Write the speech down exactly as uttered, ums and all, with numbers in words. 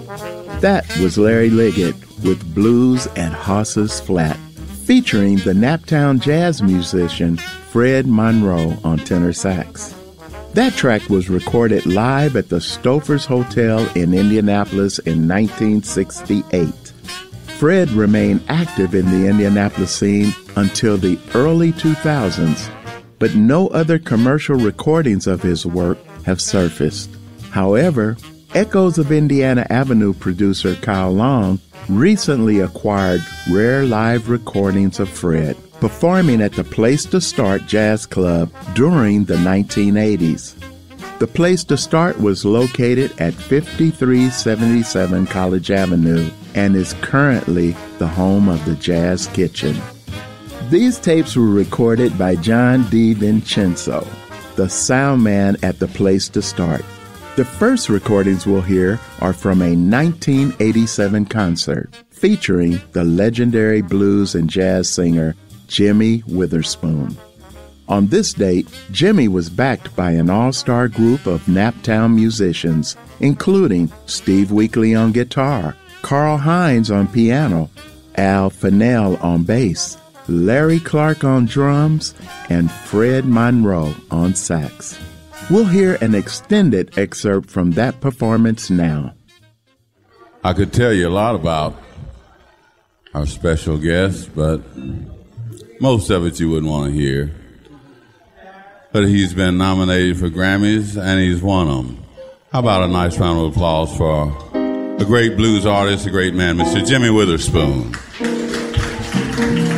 That was Larry Liggett with Blues and Hosses Flat, featuring the Naptown jazz musician Fred Monroe on tenor sax. That track was recorded live at the Stouffer's Hotel in Indianapolis in nineteen sixty-eight. Fred remained active in the Indianapolis scene until the early two thousands, but no other commercial recordings of his work have surfaced. However, Echoes of Indiana Avenue producer Kyle Long recently acquired rare live recordings of Fred performing at the Place to Start Jazz Club during the nineteen eighties. The Place to Start was located at fifty-three seventy-seven College Avenue and is currently the home of the Jazz Kitchen. These tapes were recorded by John DiVincenzo, the sound man at the Place to Start. The first recordings we'll hear are from a nineteen eighty-seven concert featuring the legendary blues and jazz singer Jimmy Witherspoon. On this date, Jimmy was backed by an all-star group of Naptown musicians, including Steve Weekly on guitar, Carl Hines on piano, Al Fennell on bass, Larry Clark on drums, and Fred Monroe on sax. We'll hear an extended excerpt from that performance now. I could tell you a lot about our special guest, but most of it you wouldn't want to hear. But he's been nominated for Grammys, and he's won them. How about a nice round of applause for a great blues artist, a great man, Mister Jimmy Witherspoon.